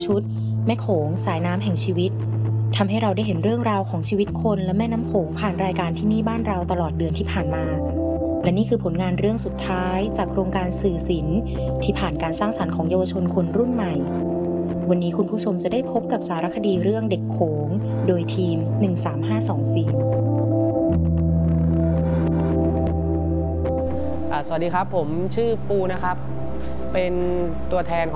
ชุดแม่โขงสายน้ำแห่งชีวิตทำให้เราได้เห็นเรื่องราวของชีวิตคนและแม่น้ำโขงผ่านรายการที่นี่บ้านเราตลอดเดือนที่ผ่านมาและนี่คือผลงานเรื่องสุดท้ายจากโครงการสื่อศิลป์ที่ผ่านการสร้างสรรค์ของเยาวชนคนรุ่นใหม่วันนี้คุณผู้ชมจะได้พบกับสารคดีเรื่องเด็กโขงโดยทีม1352ฟิล์มสวัสดีครับผมชื่อปูนะครับเป็นตัวแทน